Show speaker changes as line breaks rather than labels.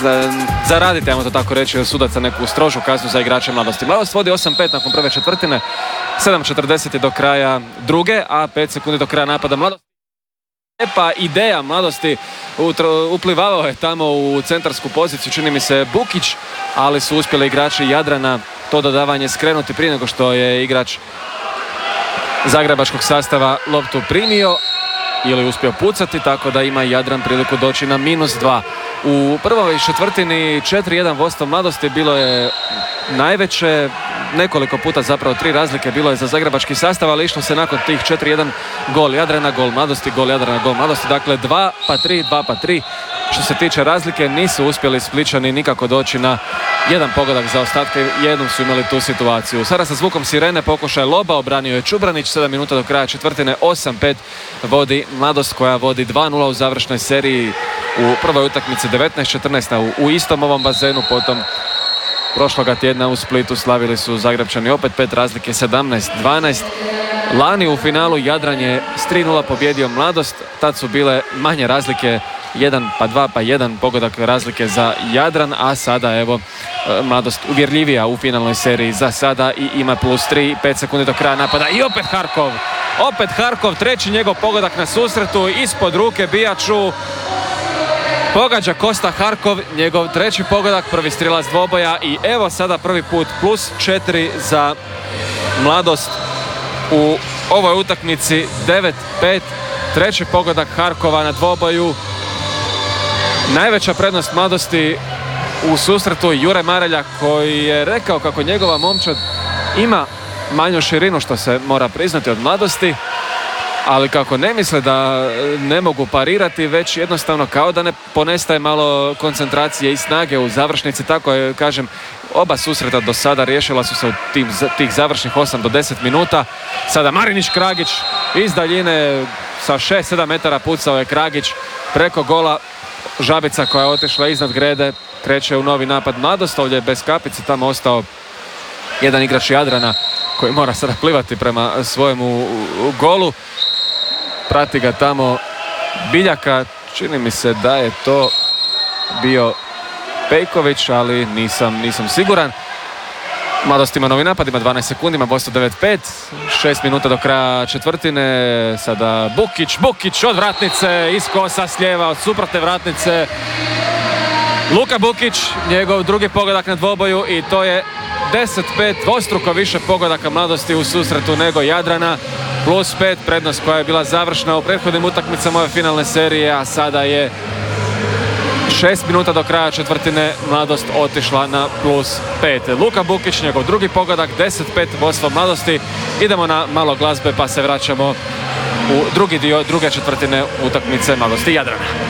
zaraditi, ajmo to tako reći, od sudaca neku strožu kaznu za igrače Mladosti. Mladost vodi 8-5 nakon prve četvrtine, 7:40 do kraja druge, a 5 sekundi do kraja napada Mladosti. Lijepa ideja Mladosti, uplivavao je tamo u centarsku poziciju, čini mi se Bukić, ali su uspjeli igrači Jadrana to dodavanje skrenuti prije nego što je igrač zagrebačkog sastava loptu primio ili uspio pucati, tako da ima Jadran priliku doći na -2. U prvoj četvrtini 4-1 vodstvo Mladosti bilo je najveće, nekoliko puta zapravo 3 razlike bilo je za zagrebački sastav, ali išlo se nakon tih 4-1 gol Jadrana, gol Mladosti, gol Jadrana, gol Mladosti, dakle 2 pa 3, 2 pa 3. Što se tiče razlike, nisu uspjeli Spličani nikako doći na jedan pogodak za ostatke, jednom su imali tu situaciju. Sada sa zvukom sirene pokušaj loba, obranio je Čubranić, 7 minuta do kraja četvrtine, 8-5 vodi Mladost koja vodi 2-0 u završnoj seriji u prvoj utakmici 19-14 u istom ovom bazenu, potom prošloga tjedna u Splitu slavili su Zagrebčani opet 5 razlike, 17-12. Lani u finalu Jadran je s 3-0 pobjedio Mladost, tad su bile manje razlike, 1 pa 2 pa 1 pogodak razlike za Jadran, a sada evo Mladost uvjerljivija u finalnoj seriji za sada i ima +3, 5 sekundi do kraja napada i opet Harkov, treći njegov pogodak na susretu, ispod ruke bijaču pogađa Kosta Harkov, njegov treći pogodak, prvi strilac dvoboja i evo sada prvi put +4 za Mladost u ovoj utakmici, 9-5, treći pogodak Harkova na dvoboju. Najveća prednost Mladosti u susretu Jure Marelja koji je rekao kako njegova momčad ima manju širinu, što se mora priznati, od Mladosti, ali kako ne misle da ne mogu parirati, već jednostavno kao da ne ponestaje malo koncentracije i snage u završnici. Tako je, kažem, oba susreta do sada riješila su se u tih završnih 8 do 10 minuta. Sada Marinić Kragić iz daljine sa 6-7 metara pucao je Kragić preko gola. Žabica koja je otišla iznad grede kreće u novi napad Mladost, ovdje je bez kapice, tamo ostao jedan igrač Jadrana koji mora sada plivati prema svojemu golu. Prati ga tamo Biljaka, čini mi se da je to bio Pejković, ali nisam siguran. Mladost ima novi napad, ima 12 sekundi, ima vodstvo 9-5, 6 minuta do kraja četvrtine. Sada Bukić od vratnice, iz kosa s lijeva, od suprotne vratnice. Luka Bukić, njegov drugi pogodak na dvoboju i to je 10-5, dvostruko više pogodaka Mladosti u susretu nego Jadrana. +5, prednost koja je bila završna u prethodnim utakmicama ove finalne serije, a sada je 6 minuta do kraja četvrtine Mladost otišla na +5. Luka Bukić, njegov drugi pogodak, 10-5 vodstvo Mladosti. Idemo na malo glazbe pa se vraćamo u drugi dio druge četvrtine utakmice Mladosti Jadrana.